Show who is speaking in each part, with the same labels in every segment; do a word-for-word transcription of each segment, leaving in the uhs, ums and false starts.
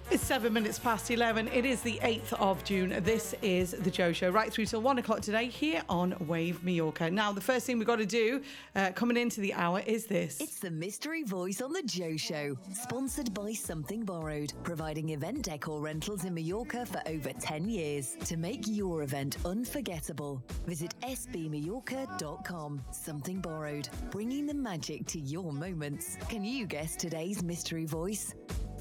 Speaker 1: It's seven minutes past eleven. It is the eighth of June. This is The Joe Show, right through till one o'clock today here on Wave Mallorca. Now, the first thing we've got to do uh, coming into the hour is this.
Speaker 2: It's the Mystery Voice on The Joe Show, sponsored by Something Borrowed, providing event decor rentals in Mallorca for over ten years. To make your event unforgettable, visit s b mallorca dot com. Something Borrowed, bringing the magic to your moments. Can you guess today's Mystery Voice?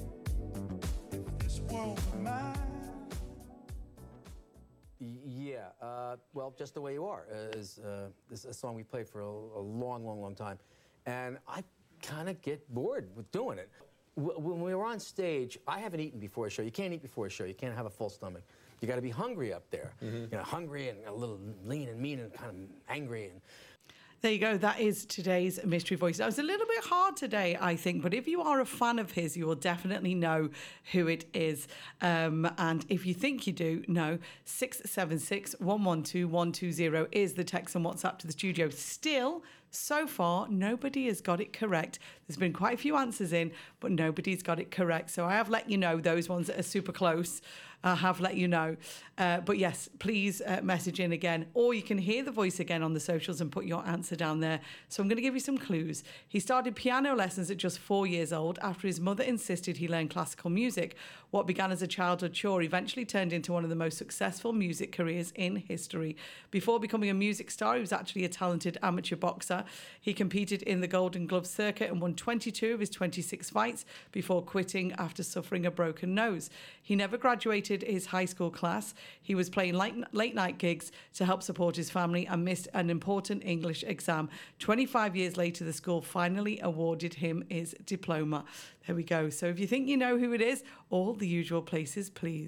Speaker 3: Yeah, uh, well, Just the Way You Are is, uh, is a song we played for a, a long, long, long time. And I kind of get bored with doing it. W- when we were on stage, I haven't eaten before a show. You can't eat before a show. You can't have a full stomach. You got to be hungry up there. Mm-hmm. You know, hungry and a little lean and mean and kind of angry. And
Speaker 1: There you go. That is today's Mystery Voice. That was a little bit hard today, I think, but if you are a fan of his, you will definitely know who it is. Um, and if you think you do, no, six seven six, one one two, one two zero is the text and WhatsApp to the studio. Still, so far, nobody has got it correct. There's been quite a few answers in, but nobody's got it correct. So I have let you know those ones that are super close. I have let you know. Uh, but yes, please uh, message in again, or you can hear the voice again on the socials and put your answer down there. So I'm going to give you some clues. He started piano lessons at just four years old after his mother insisted he learn classical music. What began as a childhood chore eventually turned into one of the most successful music careers in history. Before becoming a music star, he was actually a talented amateur boxer. He competed in the Golden Glove circuit and won twenty-two of his twenty-six fights before quitting after suffering a broken nose. He never graduated his high school class. He was playing late, late night gigs to help support his family and missed an important English exam. twenty-five years later, the school finally awarded him his diploma. There we go. So if you think you know who it is, all the usual places, please.